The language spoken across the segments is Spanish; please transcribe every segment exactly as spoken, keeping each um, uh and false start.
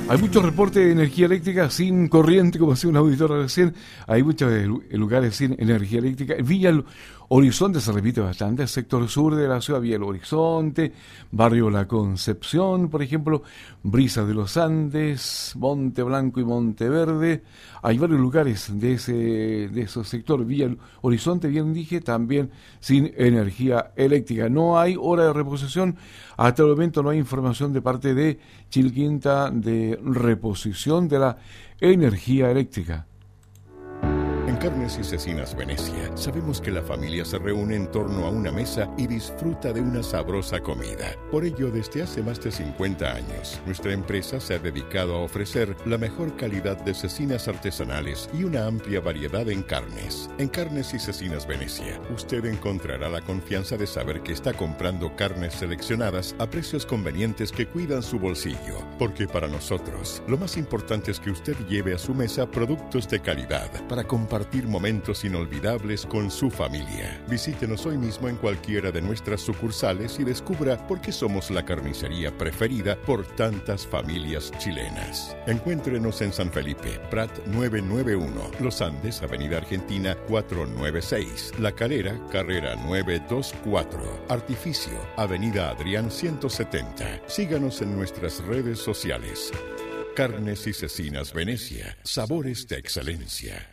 Hay muchos reportes de energía eléctrica sin corriente, como decía un auditor recién. Hay muchos lugares sin energía eléctrica. Villa Horizonte se repite bastante. El sector sur de la ciudad, Villa El Horizonte, Barrio La Concepción, por ejemplo, Brisa de los Andes, Monte Blanco y Monteverde. Hay varios lugares de ese de esos sectores. Villa El Horizonte, bien dije, también sin energía eléctrica. No hay hora de reposición. Hasta el momento no hay información de parte de Chilquinta de reposición de la energía eléctrica. En Carnes y Cecinas Venecia, sabemos que la familia se reúne en torno a una mesa y disfruta de una sabrosa comida. Por ello, desde hace más de cincuenta años, nuestra empresa se ha dedicado a ofrecer la mejor calidad de cecinas artesanales y una amplia variedad en carnes. En Carnes y Cecinas Venecia, usted encontrará la confianza de saber que está comprando carnes seleccionadas a precios convenientes que cuidan su bolsillo. Porque para nosotros, lo más importante es que usted lleve a su mesa productos de calidad para compartir momentos inolvidables con su familia. Visítenos hoy mismo en cualquiera de nuestras sucursales y descubra por qué somos la carnicería preferida por tantas familias chilenas. Encuéntrenos en San Felipe, Prat novecientos noventa y uno, Los Andes, Avenida Argentina cuatrocientos noventa y seis, La Calera, Carrera novecientos veinticuatro, Artificio, Avenida Adrián ciento setenta. Síganos en nuestras redes sociales. Carnes y Cecinas Venecia, sabores de excelencia.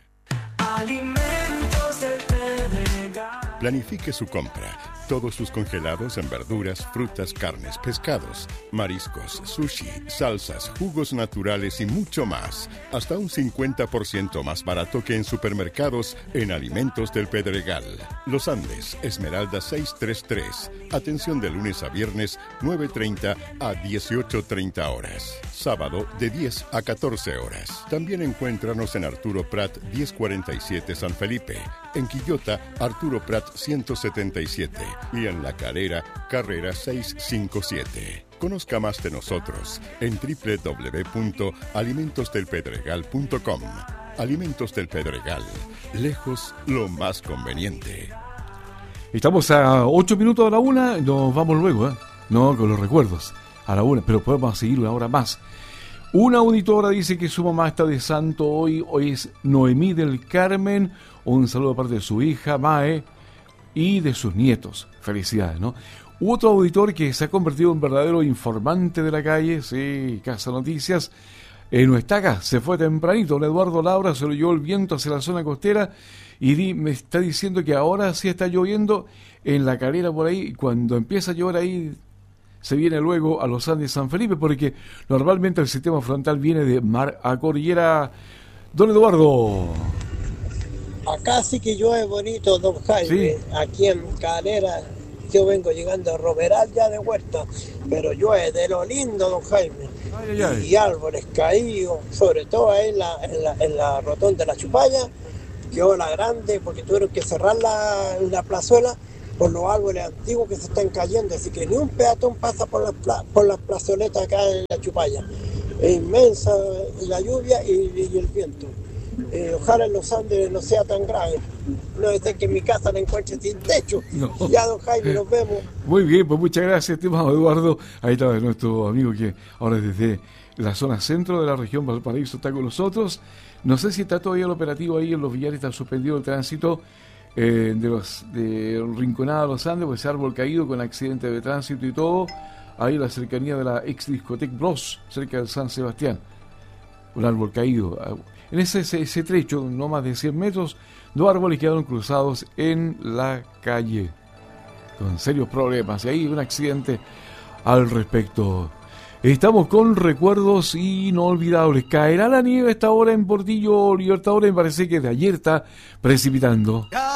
Alimentos del Pedregal. Planifique su compra. Todos sus congelados en verduras, frutas, carnes, pescados, mariscos, sushi, salsas, jugos naturales y mucho más. Hasta un cincuenta por ciento más barato que en supermercados en Alimentos del Pedregal. Los Andes, Esmeralda seiscientos treinta y tres. Atención de lunes a viernes, nueve treinta a dieciocho treinta horas. Sábado de diez a catorce horas. También encuéntranos en Arturo Prat diez cuarenta y siete San Felipe. En Quillota, Arturo Prat ciento setenta y siete. Y en La Calera, Carrera seiscientos cincuenta y siete. Conozca más de nosotros en doble u doble u doble u punto alimentos del pedregal punto com. Alimentos del Pedregal, lejos lo más conveniente. Estamos a ocho minutos a la una, nos vamos luego, ¿eh? No con los recuerdos, a la una, pero podemos seguir una hora más. Una auditora dice que su mamá está de santo hoy, hoy es Noemí del Carmen. Un saludo de parte de su hija, Mae, y de sus nietos. Felicidades, ¿no? Otro auditor que se ha convertido en verdadero informante de la calle, sí, Casa Noticias, eh, no está acá, se fue tempranito. Don Eduardo Laura se lo llevó el viento hacia la zona costera y di, me está diciendo que ahora sí está lloviendo en La Calera por ahí. Cuando empieza a llover ahí, se viene luego a los Andes San Felipe, porque normalmente el sistema frontal viene de mar a cordillera. Don Eduardo. Acá sí que llueve bonito, don Jaime. Sí. Aquí en Calera, yo vengo llegando a Romeral ya de Huerta, pero llueve de lo lindo, don Jaime. Ay, ay, ay. Y árboles caídos, sobre todo ahí en la, en la, en la rotonda de la Chupalla, quedó la grande porque tuvieron que cerrar la, la plazuela por los árboles antiguos que se están cayendo, así que ni un peatón pasa por las, por las plazoletas acá en la Chupalla. Es inmensa la lluvia y, y el viento. Eh, ojalá en los Andes no sea tan grave. No es que en mi casa la encuentre sin techo. No. Ya, don Jaime, nos vemos. Muy bien, pues muchas gracias, estimado Eduardo. Ahí está nuestro amigo que ahora desde la zona centro de la región Valparaíso está con nosotros. No sé si está todavía el operativo ahí en los Villares, está suspendido el tránsito eh, de los de Rinconada a los Andes, pues ese árbol caído con accidente de tránsito y todo, ahí en la cercanía de la ex discoteca Bros, cerca del San Sebastián. Un árbol caído. En ese, ese, ese trecho, no más de cien metros, dos árboles quedaron cruzados en la calle, con serios problemas, y ahí un accidente al respecto. Estamos con recuerdos inolvidables. ¿Caerá la nieve a esta hora en Portillo Libertadores? Me parece que de ayer está precipitando.